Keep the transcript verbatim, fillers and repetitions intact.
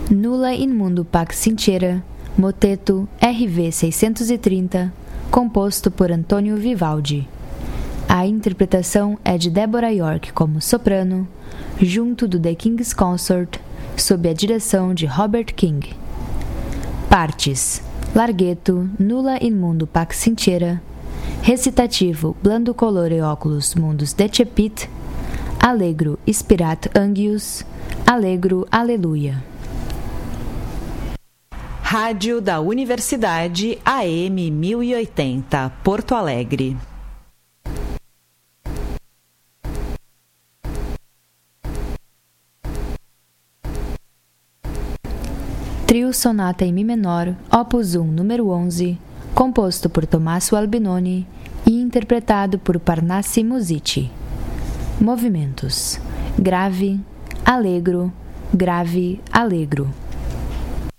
Nulla in mundo pax sincera, moteto R V seiscentos e trinta, composto por Antônio Vivaldi. A interpretação é de Deborah York como soprano, junto do The King's Consort, sob a direção de Robert King. Partes: Larghetto, Nulla in mundo pax sincera, recitativo Blando colore oculus mundus decepit, Allegro spirat angius, Allegro aleluia. Rádio da Universidade A M mil e oitenta, Porto Alegre. Trio Sonata em Mi menor, opus um, número onze, composto por Tommaso Albinoni e interpretado por Parnassi Musici. Movimentos: grave, allegro, grave, allegro.